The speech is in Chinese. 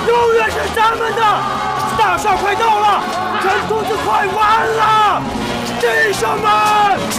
永远是咱们的！大哨快到了，陈公子快完了，弟兄们！